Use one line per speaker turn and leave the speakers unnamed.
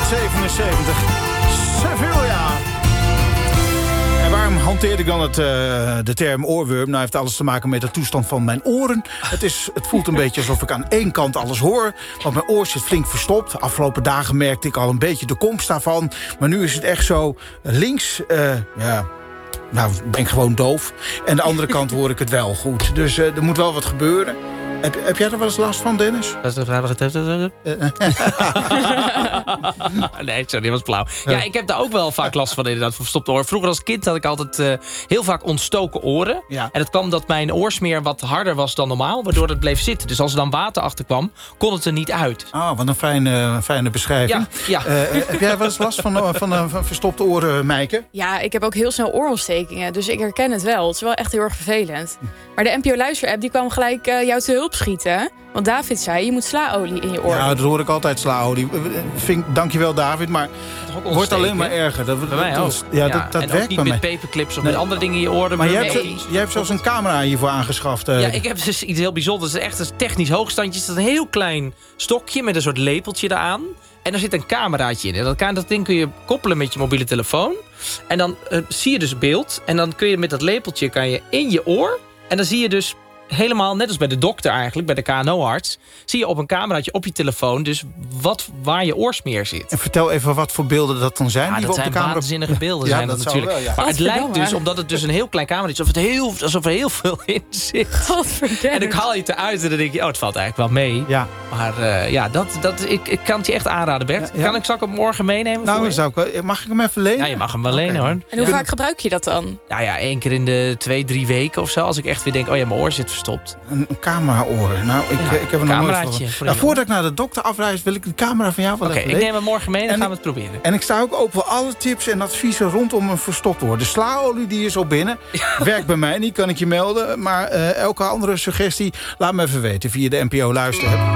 1977. Sevilla. En waarom hanteer ik dan de term oorworm? Nou, heeft alles te maken met de toestand van mijn oren. Het voelt een beetje alsof ik aan één kant alles hoor. Want mijn oor zit flink verstopt. De afgelopen dagen merkte ik al een beetje de komst daarvan. Maar nu is het echt zo links... Nou, ben ik gewoon doof. En de andere kant hoor ik het wel goed. Dus er moet wel wat gebeuren. Heb jij er wel eens last van, Dennis?
Nee, sorry, dat was flauw. Ja, ik heb daar ook wel vaak last van, inderdaad, van verstopte oren. Vroeger als kind had ik altijd heel vaak ontstoken oren. Ja. En het kwam dat mijn oorsmeer wat harder was dan normaal, waardoor het bleef zitten. Dus als er dan water achter kwam, kon het er niet uit.
Oh, wat een fijne beschrijving.
Ja.
Heb jij wel eens last van verstopte oren, Meike?
Ja, ik heb ook heel snel oorontstekingen, dus ik herken het wel. Het is wel echt heel erg vervelend. Maar de NPO Luister-app die kwam gelijk jou te hulp schieten. Want David zei, je moet slaolie in je oor.
Ja, dat hoor ik altijd, slaolie. Dankjewel, David, maar het wordt alleen maar erger.
Bij mij ook.
Dat
en
werkt
ook niet
bij mij.
met paperclips of met andere dingen in je oren.
Maar jij hebt zelfs een camera hiervoor aangeschaft.
Ja, ik heb dus iets heel bijzonders. Het is echt een technisch hoogstandje. Het is een heel klein stokje met een soort lepeltje eraan. En er zit een cameraatje in. En dat ding kun je koppelen met je mobiele telefoon. En dan zie je dus beeld. En dan kun je met dat lepeltje in je oor. En dan zie je dus helemaal, net als bij de dokter eigenlijk, bij de KNO-arts... zie je op een cameraatje op je telefoon dus waar je oorsmeer zit.
En vertel even wat voor beelden dat dan zijn.
Ja,
die
dat
op
zijn
de camera...
waanzinnige beelden. Zijn dat natuurlijk.
Wel, ja.
Maar het lijkt dus, omdat het dus een heel klein cameraatje is... alsof er heel veel in zit. En dan haal je het eruit en dan denk je... het valt eigenlijk wel mee. Ja. Maar ik kan het je echt aanraden, Bert.
Ja.
Zal ik hem morgen meenemen?
Mag ik hem even lenen?
Ja, je mag hem wel lenen, hoor.
En hoe vaak gebruik je dat dan?
Nou ja, 1 keer in de 2-3 weken of zo. Als ik echt weer denk, mijn oor zit verstopt.
Een camera-oor. Nou, ik heb een
cameraatje.
Voordat ik naar de dokter afreis, wil ik de camera van jou wel even
ik neem hem morgen mee en dan gaan we het proberen.
En ik sta ook open voor alle tips en adviezen rondom een verstopt oor. De slaolie die is al binnen. Werkt bij mij niet, kan ik je melden. Maar elke andere suggestie, laat me even weten via de NPO Luister.